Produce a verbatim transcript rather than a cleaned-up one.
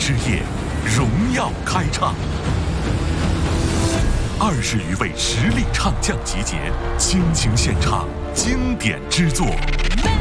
之夜，荣耀开唱。二十余位实力唱将集结，倾情献唱经典之作。